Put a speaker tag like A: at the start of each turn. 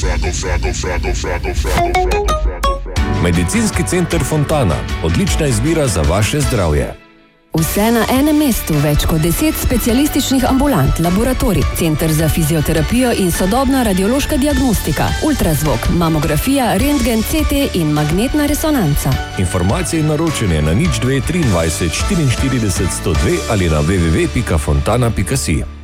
A: Medicinski center Fontana. Odlična izbira za vaše zdravje.
B: Vse na enem mestu, več kot 10 specialističnih ambulant, laboratorij, center za fizioterapijo in sodobna radiološka diagnostika, ultrazvok, mamografija, rentgen, CT in magnetna resonanca.
A: Informacije in naročanje na 02 23 44 102 ali na www.fontana.si.